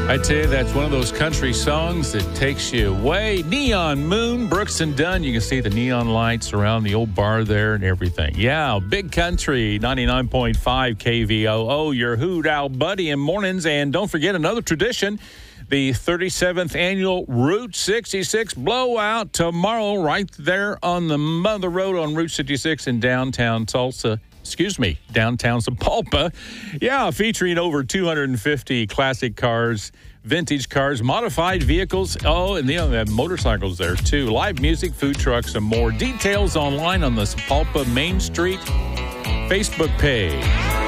I tell you, that's one of those country songs that takes you away. Neon Moon, Brooks and Dunn. You can see the neon lights around the old bar there and everything. Yeah, Big Country, 99.5 KVOO, your Hoot Owl buddy in mornings. And don't forget another tradition, the 37th annual Route 66 blowout tomorrow right there on the Mother Road on Route 66 in downtown Tulsa. Downtown Sapulpa. Yeah, featuring over 250 classic cars, vintage cars, modified vehicles. Oh, and they have motorcycles there, too. Live music, food trucks, and more. Details online on the Sapulpa Main Street Facebook page.